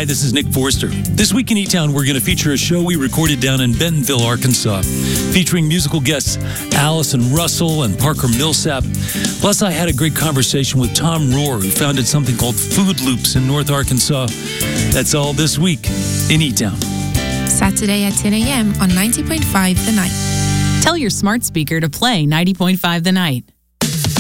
Hi, this is Nick Forster. This week in E-Town, we're going to feature a show we recorded down in Bentonville, Arkansas, featuring musical guests Allison Russell and Parker Millsap. Plus, I had a great conversation with Tom Rohr, who founded something called Food Loops in North Arkansas. That's all this week in E-Town. Saturday at 10 a.m. on 90.5 The Night. Tell your smart speaker to play 90.5 The Night.